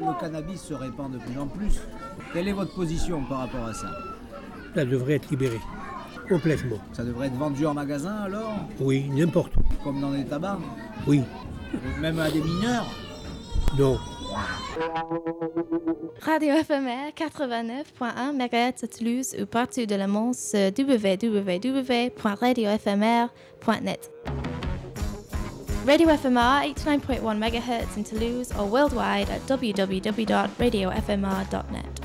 le cannabis se répand de plus en plus. Quelle est votre position par rapport à ça? Ça devrait être libéré, complètement. Ça devrait être vendu en magasin alors? Oui, n'importe où. Comme dans les tabacs? Oui, Même à des mineurs? non. Radio éphémère 89.1 MHz à Toulouse ou partout de la monde sur www.radioéphémère.net. Radio FMR 89.1 MHz in Toulouse or worldwide at www.radiofmr.net.